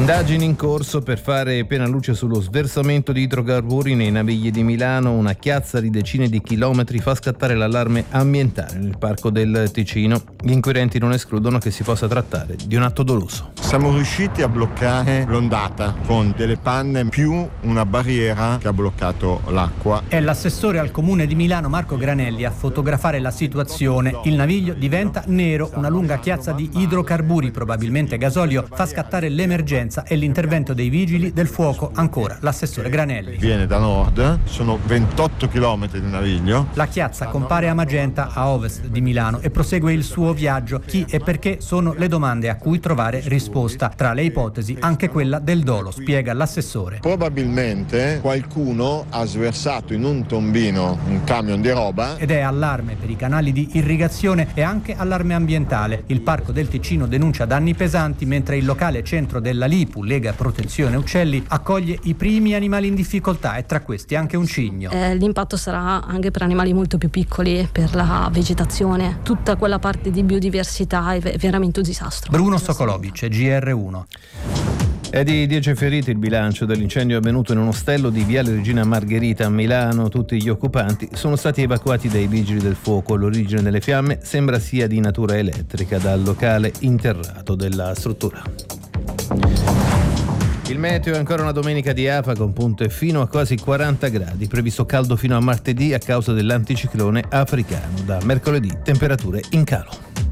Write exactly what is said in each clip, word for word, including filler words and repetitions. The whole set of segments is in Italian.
Indagini in corso per fare piena luce sullo sversamento di idrocarburi nei navigli di Milano. Una chiazza di decine di chilometri fa scattare l'allarme ambientale nel parco del Ticino. Gli inquirenti non escludono che si possa trattare di un atto doloso. Siamo riusciti a bloccare l'ondata con delle panne più una barriera che ha bloccato l'acqua. È l'assessore al comune di Milano Marco Granelli a fotografare la situazione. Il naviglio diventa nero, una lunga chiazza di idrocarburi, probabilmente gasolio, fa scattare l'emergenza e l'intervento dei vigili del fuoco. Ancora l'assessore Granelli. Viene da nord, sono ventotto chilometri di naviglio. La chiazza compare a Magenta, a ovest di Milano, e prosegue il suo viaggio. Chi e perché sono le domande a cui trovare risposta. Tra le ipotesi anche quella del dolo, spiega l'assessore. Probabilmente qualcuno ha sversato in un tombino un camion di roba. Ed è allarme per i canali di irrigazione e anche allarme ambientale. Il parco del Ticino denuncia danni pesanti, mentre il locale centro della L'I P U, Lega Protezione Uccelli, accoglie i primi animali in difficoltà e tra questi anche un cigno. Eh, l'impatto sarà anche per animali molto più piccoli, per la vegetazione, tutta quella parte di biodiversità è veramente un disastro. Bruno Sokolovic, G R uno. È di dieci feriti il bilancio dell'incendio avvenuto in un ostello di Viale Regina Margherita a Milano. Tutti gli occupanti sono stati evacuati dai vigili del fuoco. L'origine delle fiamme sembra sia di natura elettrica dal locale interrato della struttura. Il meteo è ancora una domenica di afa con punte fino a quasi quaranta gradi, previsto caldo fino a martedì a causa dell'anticiclone africano. Da mercoledì temperature in calo.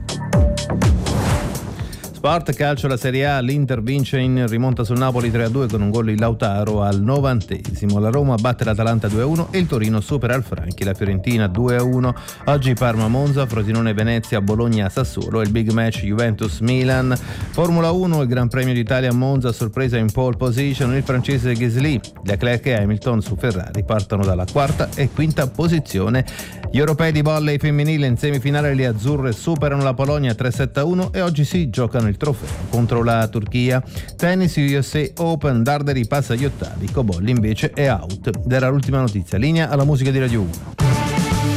Sport, calcio, la Serie A, l'Inter vince in rimonta sul Napoli tre a due con un gol di Lautaro al novantesimo. La Roma batte l'Atalanta due a uno e il Torino supera il Franchi la Fiorentina due a uno. Oggi Parma-Monza, Frosinone-Venezia, Bologna-Sassuolo e il big match Juventus-Milan. Formula uno, il Gran Premio d'Italia a Monza, sorpresa in pole position il francese Gasly. Leclerc e Hamilton su Ferrari partono dalla quarta e quinta posizione. Gli europei di volley femminile in semifinale, le azzurre superano la Polonia tre sette a uno e oggi si giocano il trofeo contro la Turchia. Tennis U S A Open, Darderi passa agli ottavi, Cobolli invece è out. Ed era l'ultima notizia. Linea alla musica di Radio uno.